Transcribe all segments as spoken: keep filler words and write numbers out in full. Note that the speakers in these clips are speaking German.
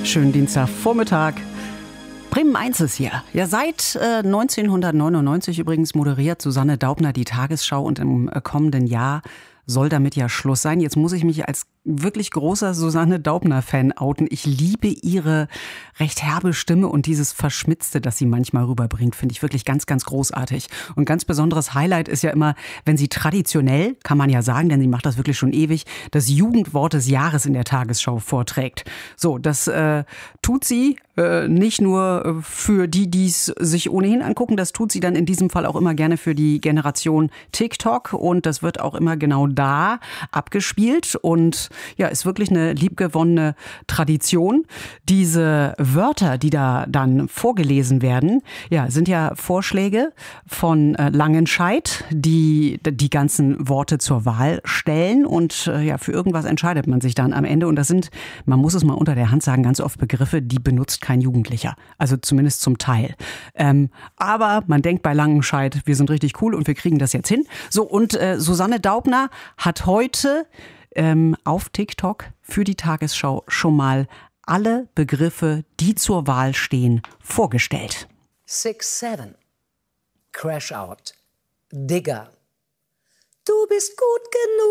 Schönen Dienstagvormittag. Bremen eins ist hier. Ja, seit äh, neunzehnhundertneunundneunzig übrigens moderiert Susanne Daubner die Tagesschau und im äh, kommenden Jahr soll damit ja Schluss sein. Jetzt muss ich mich als wirklich großer Susanne Daubner-Fan outen. Ich liebe ihre recht herbe Stimme und dieses Verschmitzte, das sie manchmal rüberbringt, finde ich wirklich ganz, ganz großartig. Und ganz besonderes Highlight ist ja immer, wenn sie traditionell, kann man ja sagen, denn sie macht das wirklich schon ewig, das Jugendwort des Jahres in der Tagesschau vorträgt. So, das äh, tut sie äh, nicht nur für die, die es sich ohnehin angucken, das tut sie dann in diesem Fall auch immer gerne für die Generation TikTok und das wird auch immer genau da abgespielt und ja, ist wirklich eine liebgewonnene Tradition. Diese Wörter, die da dann vorgelesen werden, ja, sind ja Vorschläge von äh, Langenscheidt, die die ganzen Worte zur Wahl stellen und äh, ja, für irgendwas entscheidet man sich dann am Ende und das sind, man muss es mal unter der Hand sagen, ganz oft Begriffe, die benutzt kein Jugendlicher. Also zumindest zum Teil. Ähm, aber man denkt bei Langenscheidt, wir sind richtig cool und wir kriegen das jetzt hin. So, und äh, Susanne Daubner hat heute ähm, auf TikTok für die Tagesschau schon mal alle Begriffe, die zur Wahl stehen, vorgestellt. six seven, Crash Out, Digger, du bist gut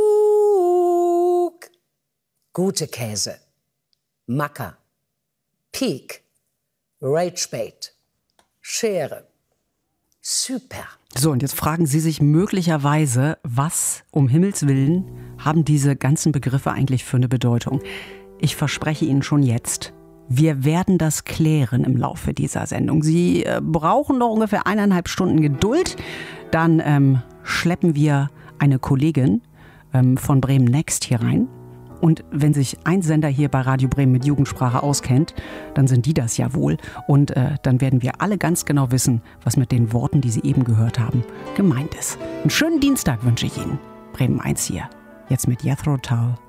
genug, gute Käse, Macker, Peak, Ragebait, Schere, super. So, und jetzt fragen Sie sich möglicherweise, was um Himmels Willen haben diese ganzen Begriffe eigentlich für eine Bedeutung? Ich verspreche Ihnen schon jetzt, wir werden das klären im Laufe dieser Sendung. Sie äh, brauchen noch ungefähr eineinhalb Stunden Geduld. Dann ähm, schleppen wir eine Kollegin ähm, von Bremen Next hier rein. Und wenn sich ein Sender hier bei Radio Bremen mit Jugendsprache auskennt, dann sind die das ja wohl. Und äh, dann werden wir alle ganz genau wissen, was mit den Worten, die Sie eben gehört haben, gemeint ist. Einen schönen Dienstag wünsche ich Ihnen. Bremen eins hier. Jetzt mit Jethro Tull.